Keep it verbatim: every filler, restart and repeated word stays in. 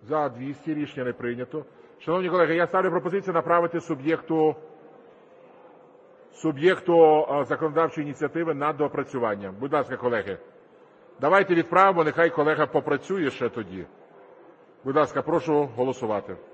За – двісті. Рішення не прийнято. Шановні колеги, я ставлю пропозицію направити суб'єкту суб'єкту законодавчої ініціативи на доопрацювання. Будь ласка, колеги, давайте відправимо, нехай колега попрацює ще тоді. Будь ласка, прошу голосувати.